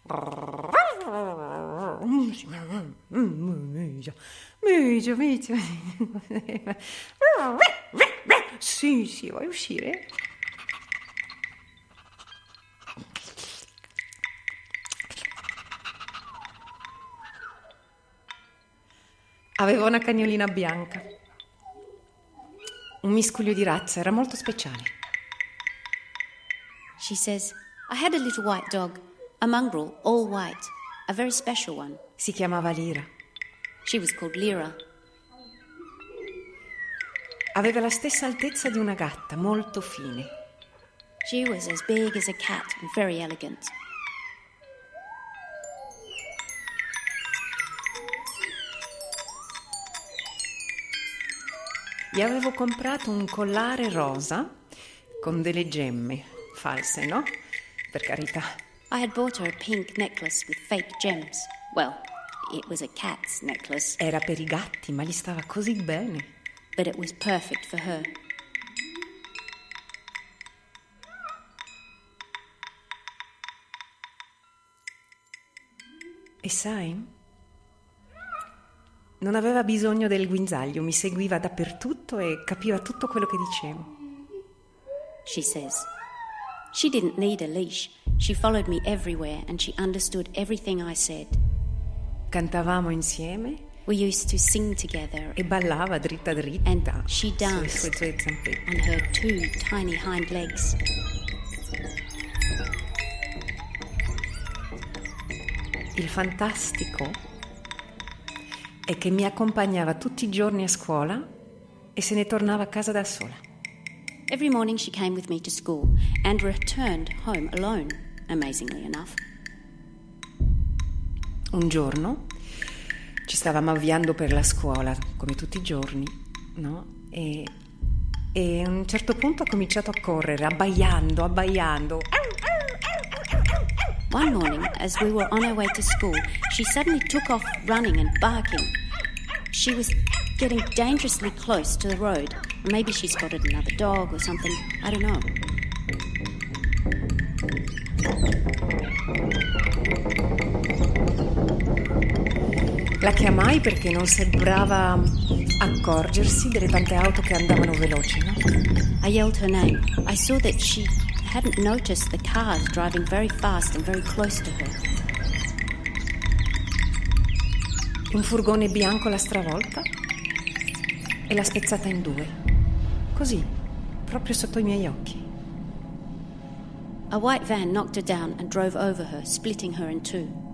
Sì, vuoi uscire? Aveva una cagnolina bianca, un miscuglio di razza, era molto speciale. She says, I had a little white dog, a mongrel, all white, a very special one. Si chiamava Lira. She was called Lyra. Aveva la stessa altezza di una gatta, molto fine. She was as big as a cat and very elegant. Gli avevo comprato un collare rosa con delle gemme false, no? Per carità. I had bought her a pink necklace with fake gems. Well, it was a cat's necklace. Era per i gatti, ma gli stava così bene. But it was perfect for her. E sai? Non aveva bisogno del guinzaglio, mi seguiva dappertutto e capiva tutto quello che dicevo. She says, she didn't need a leash. She followed me everywhere and she understood everything I said. Cantavamo insieme. We used to sing together. E ballava dritta dritta. And she danced sulle sue zampe. on her two tiny hind legs. Il fantastico è che mi accompagnava tutti i giorni a scuola e se ne tornava a casa da sola. Every morning she came with me to school and returned home alone, amazingly enough. Un giorno ci stavamo avviando per la scuola, come tutti i giorni, no? E a un certo punto ha cominciato a correre, abbaiando. One morning, as we were on our way to school, she suddenly took off running and barking. She was getting dangerously close to the road. Maybe she spotted another dog or something. I don't know. La chiamai perché non sembrava accorgersi delle tante auto che andavano veloci, no? I yelled her name. I saw that she hadn't noticed the cars driving very fast and very close to her. Un furgone bianco l'ha stravolta e l'ha spezzata in due. Così, proprio sotto i miei occhi. A white van knocked her down and drove over her, splitting her in two.